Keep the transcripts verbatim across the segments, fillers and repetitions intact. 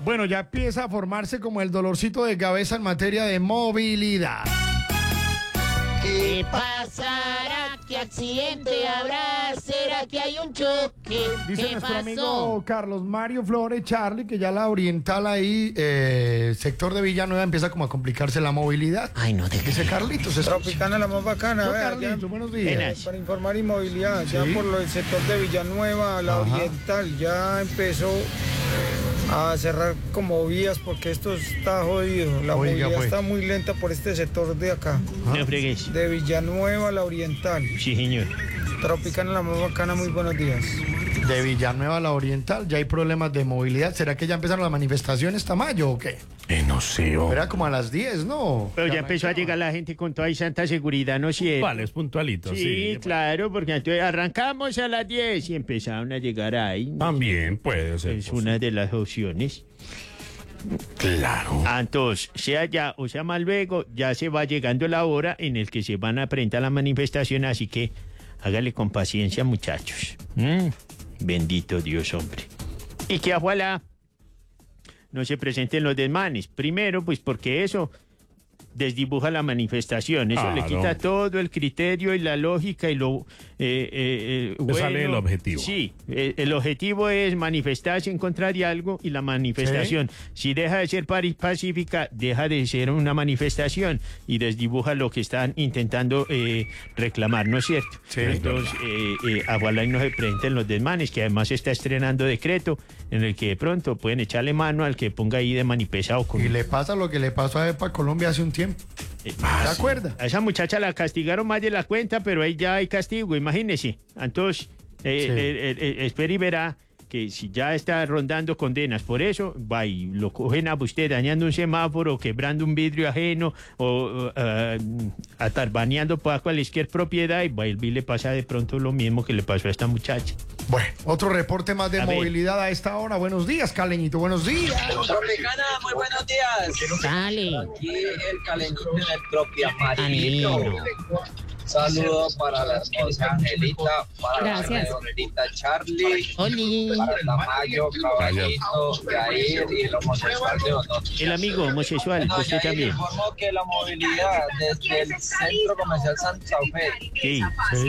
Bueno, ya empieza a formarse como el dolorcito de cabeza en materia de movilidad. ¿Qué pasará? ¿Qué accidente habrá? ¿Será que hay un choque? Dice ¿Qué nuestro pasó? amigo Carlos Mario Flores Charlie que ya la oriental ahí, eh, sector de Villanueva, empieza como a complicarse la movilidad. Ay, no te Dice Carlitos. Es... Tropicana la más bacana, Yo, vea, Carlitos, ya, buenos días. Buenas. para informar y movilidad, ya Sí. por lo del sector de Villanueva, la Ajá. oriental, ya empezó a cerrar como vías porque esto está jodido. La Oiga, movilidad pues. está muy lenta por este sector de acá, No fregues. de Villanueva a la oriental. Sí, señor. Tropicana la más bacana, muy buenos días. De Villanueva a la oriental ya hay problemas de movilidad. ¿Será que ya empezaron las manifestaciones hasta mayo o qué? Eh, no sé, oh. Era como a las diez, ¿no? Pero ya empezó a llegar la gente con toda y santa seguridad, ¿no es cierto? Vale, es puntualito, Sí, sí. claro, porque entonces arrancamos a las diez y empezaron a llegar ahí. También puede ser. Es posible. una de las opciones. Claro. Ah, entonces, sea ya o sea más luego, ya se va llegando la hora en el que se van a presentar la manifestación, así que hágale con paciencia, muchachos. Mm, Bendito Dios, hombre. Y que ojalá no se presenten los desmanes. Primero, pues porque eso desdibuja la manifestación. Eso le Claro. quita todo el criterio y la lógica y lo eh, eh, eh, Le sale el objetivo. Sí, eh, el objetivo es manifestarse en contra de algo y la manifestación, si deja de ser pari- pacífica, deja de ser una manifestación y desdibuja lo que están intentando eh, reclamar, ¿no es cierto? Sí, Entonces, eh, eh, ojalá y no se presenten los desmanes, que además se está estrenando decreto en el que de pronto pueden echarle mano al que ponga ahí de manipesado con Y le pasa lo que le pasó a Epa Colombia hace un tiempo. Eh, ¿Se acuerda? A esa muchacha la castigaron más de la cuenta, pero ahí ya hay castigo, imagínese. Entonces, eh, Sí. eh, eh, eh, espere y verá que si ya está rondando condenas por eso, va y lo cogen a usted dañando un semáforo, quebrando un vidrio ajeno o o, eh, atarbaneando para cualquier propiedad y va y le pasa de pronto lo mismo que le pasó a esta muchacha. Bueno, otro reporte más de A ver. movilidad a esta hora. Buenos días, Caleñito, buenos días. Tropicana, muy buenos días. Dale. Aquí el caleñito en el propio Anillo. amarillito. Saludos para la esposa Angelita, para Gracias. la redondita Charlie, Oli. para el Tamayo, Caballito, Yair y el homosexual de Onoto. El amigo homosexual, No, usted Yair también. informó que la movilidad desde el Centro Comercial Santa Fe Sí.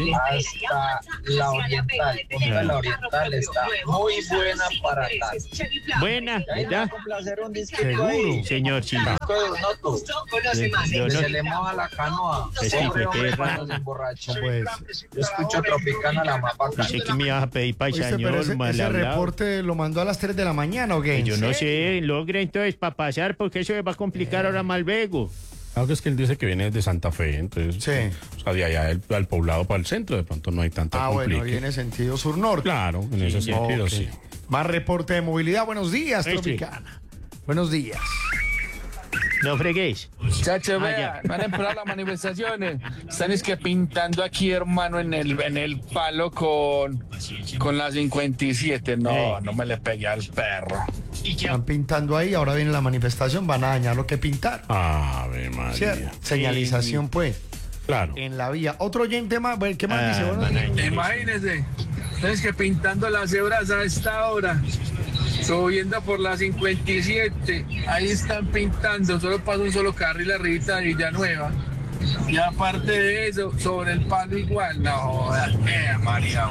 hasta la Oriental, punto de la Oriental, está muy buena para acá. Buena, Yair, ¿verdad? va a complacer un disquito Seguro. ahí. Señor, sí. Disco de Onoto. Yo Que no- se le moja la canoa. Ese hijo Pobre de hombre perra. cuando se emborracha. Pues, Yo escucho Tropicana la más bacana. Pensé que me ibas a pedir oíste, pero paisañol, ese, mal ese hablado. reporte lo mandó a las tres de la mañana, ¿o qué? Yo no ¿En sé, serio? logre entonces para pasar porque eso me va a complicar ahora más luego. Claro que es que él dice que viene de Santa Fe, entonces, Sí. o sea, de allá al, al poblado para el centro, de pronto no hay tanta Ah, bueno, complique. viene sentido sur-norte. Claro, en ese Sí, sentido, Ok. sí. Más reporte de movilidad. Buenos días, Este. Tropicana. Buenos días. No freguéis. Chacho, Ah, vea, ya. van a empezar las manifestaciones. Están es que pintando aquí, hermano, en el, en el palo con, con la cincuenta y siete. No, Ey. no me le pegué al perro. Están pintando ahí, ahora viene la manifestación, van a dañar lo que pintar. Ave María. ¿Cierto? Señalización, pues, Claro. en la vía. Otro oyente más, bueno, ¿qué más Ah, dice? Buenos días. man, Imagínense, es que pintando las cebras a esta hora, subiendo por la cincuenta y siete, ahí están pintando, solo pasa un solo carril arribita de Villanueva. Y aparte de eso, sobre el palo igual, no, eh, María.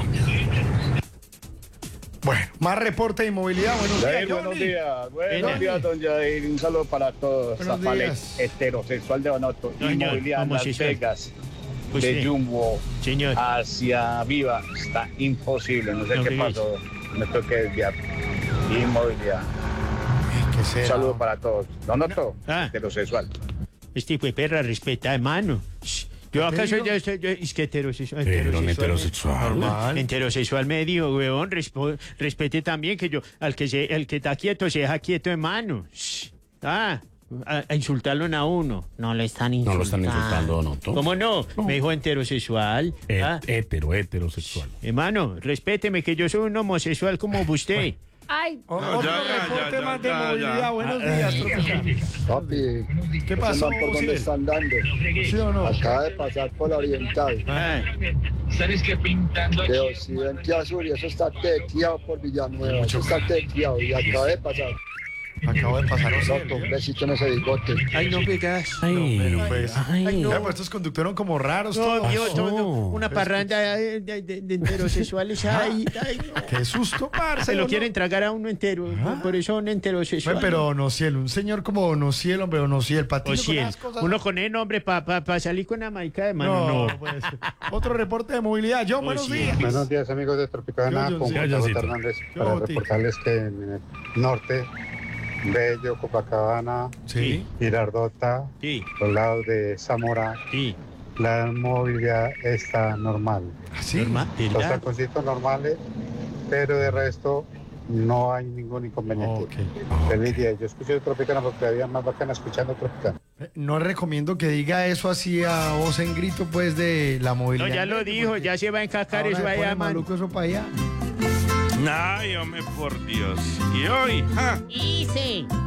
Bueno, más reporte de movilidad. Buenos días, Jair, buenos Johnny. días, buenos Buenas. días, don Jair. Un saludo para todos. Buenos Zafale, días. heterosexual de Onoto. No, señor, Inmobiliaria Las homosexual. Vegas, Pues de sí. Jumbo Señor. hacia Viva. Está imposible. No sé No qué fregues. pasó. Me toqué desviar. Inmobiliaria. ¿Qué Un será? saludo para todos. Don Onoto, Ah. heterosexual. Este hijo de perra respeta, hermano. Shh. Yo acá soy, yo soy- yo- es que heterosexual. Pero un heterosexual. Normal. Heterosexual me dijo, weón, respo- respete también que yo, al que se, el que está quieto se deja quieto, hermano. Shh. Ah, a, a insultarlo a uno. No lo están No insultando. lo están insultando, ¿no? ¿Tú? ¿Cómo no? Me dijo heterosexual. Het- Ah, Hetero, heterosexual. hermano, respéteme que yo soy un homosexual como usted. Ay, O- Otro reporte más de movilidad. Buenos días, Tropicana. Papi, ¿Qué pasó, ¿por dónde Osiel? están dando? ¿Sí o no? Acaba de pasar por la oriental, Ah, ¿Sabes que pintando de occidente a sur, y eso está teteado por Villanueva, eso está teteado y acaba de pasar. Acabo de pasar un Noto, un besito en ese bigote. Ay, no pegas. Ay, Pero pues, ay, no. ya, pues estos conductores como raros No, todos. Dios, no, no, una Pues, parranda de, de- de- de heterosexuales. Ay, ay, no. Qué susto, parce. Se lo ¿no? quieren tragar a uno entero. Por eso son Bueno, heterosexuales. pero no cielo, un señor como no cielo, hombre, no cielo, el patino O con cien. esas cosas. Uno con el nombre para pa, pa salir con una maica de mano. no, No. no puede ser. Otro reporte de movilidad. John, buenos sí. días. Buenos días, amigos de Tropicana. Yo, Con John, Juan sí. Carlos Johncito. Hernández Yo, para Boti. reportarles que en el norte, Bello, Copacabana, Sí. Girardota, Sí, los lados de Zamora, sí. la movilidad está normal. ¿Así? Normal, Los ¿verdad? taconcitos normales, pero de resto no hay ningún inconveniente. Ok. Feliz día. Yo escucho Tropicana porque había más bacana escuchando Tropicana. Eh, No recomiendo que diga eso así a voz en grito, pues, de la No, movilidad. ya lo dijo, porque ya se va a encajar ahora eso me allá, pone man. maluco eso para allá. Ay, hombre, por Dios. Y hoy, ¡ja! Hice